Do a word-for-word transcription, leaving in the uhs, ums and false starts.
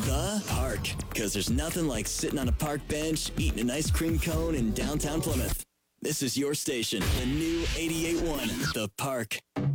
The Park. Because there's nothing like sitting on a park bench, eating an ice cream cone in downtown Plymouth. This is your station, the new eighty-eight point one, The Park.